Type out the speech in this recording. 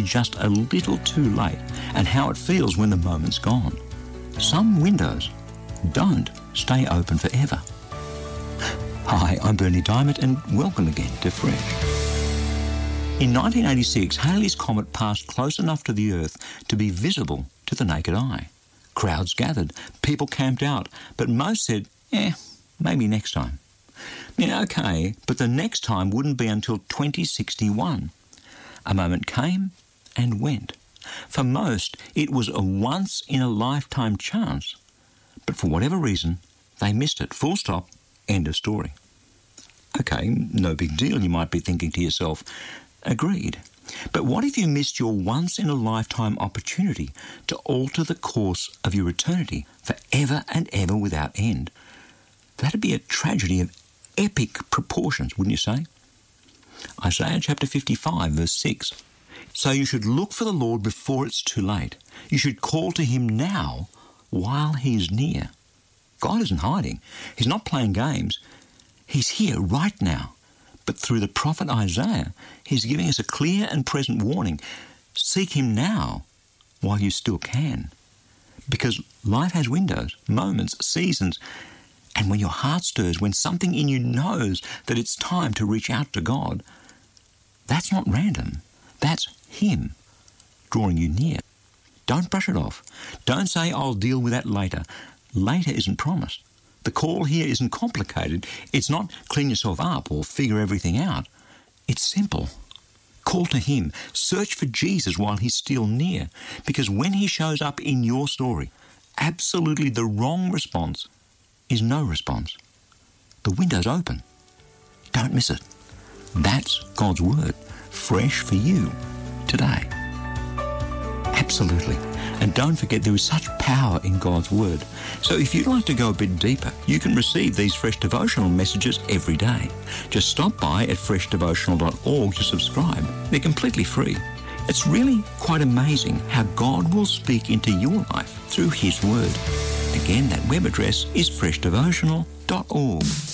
be just a little too late and how it feels when the moment's gone. Some windows don't stay open forever. Hi, I'm Bernie Diamond and welcome again to Fresh. In 1986, Halley's Comet passed close enough to the Earth to be visible to the naked eye. Crowds gathered, people camped out, but most said, maybe next time. Yeah, okay, but the next time wouldn't be until 2061. A moment came and went. For most, it was a once-in-a-lifetime chance. But for whatever reason, they missed it. Full stop, end of story. Okay, no big deal, you might be thinking to yourself. Agreed. But what if you missed your once-in-a-lifetime opportunity to alter the course of your eternity forever and ever without end? That'd be a tragedy of epic proportions, wouldn't you say? Isaiah chapter 55, verse 6. So you should look for the Lord before it's too late. You should call to him now while he's near. God isn't hiding. He's not playing games. He's here right now. But through the prophet Isaiah, he's giving us a clear and present warning. Seek him now while you still can. Because life has windows, moments, seasons, and when your heart stirs, when something in you knows that it's time to reach out to God, that's not random. That's him drawing you near. Don't brush it off. Don't say, I'll deal with that later. Later isn't promised. The call here isn't complicated. It's not clean yourself up or figure everything out. It's simple. Call to him. Search for Jesus while he's still near. Because when he shows up in your story, absolutely the wrong response is no response. The window's open. Don't miss it. That's God's word, fresh for you today. Absolutely. And don't forget, there is such power in God's word. So if you'd like to go a bit deeper, you can receive these Fresh Devotional messages every day. Just stop by at freshdevotional.org to subscribe. They're completely free. It's really quite amazing how God will speak into your life through his word. Again, that web address is freshdevotional.org.